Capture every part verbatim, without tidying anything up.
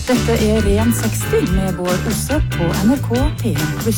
Dette er Ren seksti med Bård Osse på N R K P en pluss.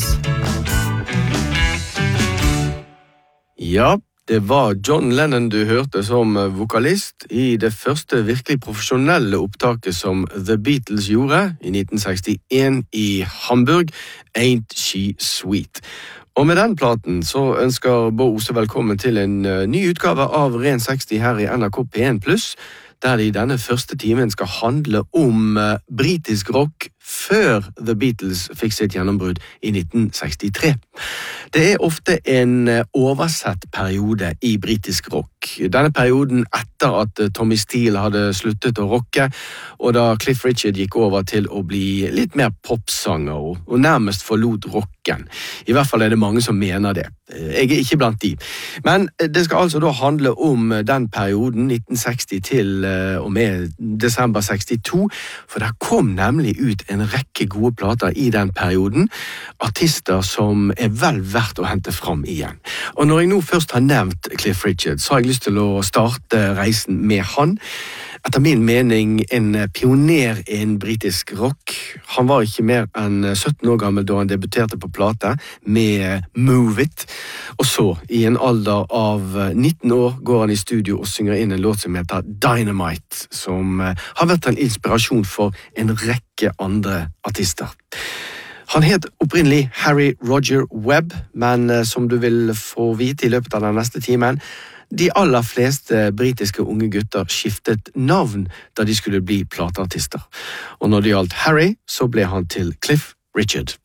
Ja, det var John Lennon du hørte som vokalist i det første virkelig profesjonelle opptaket som The Beatles gjorde i nitten sekstien i Hamburg, Ain't She Sweet. Og med den platen så ønsker Bård Osse velkommen til en ny utgave av Ren seksti her i N R K P en pluss, der det i denne første timen skal handle om uh, britisk rock før The Beatles fikk sitt gjennombrudd i nitten sekstitre. Det er ofte en uh, oversett periode i britisk rock. Denne perioden etter at uh, Tommy Steele hadde sluttet å rocke, og da Cliff Richard gikk over til å bli litt mer popsanger og, og nærmest forlot rocken. I hvert fall er det mange som mener det. Jeg er ikke blant de. Men det skal altså da handle om den perioden nitten seksti til og med desember sekstito, for der kom nemlig ut en rekke gode plater i den perioden, artister som er vel verdt å hente fram igjen. Og når jeg nå først har nevnt Cliff Richard, så har jeg lyst til å starte reisen med han. Etter min mening en pioner i en britisk rock. Han var ikke mer enn sytten år gammel da han debuterte på plate med Move It. Og så, i en alder av nitten år, går han i studio og synger inn en låt som heter Dynamite, som har vært en inspirasjon for en rekke andre artister. Han het opprinnelig Harry Roger Webb, men som du vil få vite i løpet av den neste timen, de aller fleste britiske unge gutter skiftet navn da de skulle bli plateartister. Og når det gjaldt Harry, så ble han til Cliff Richard.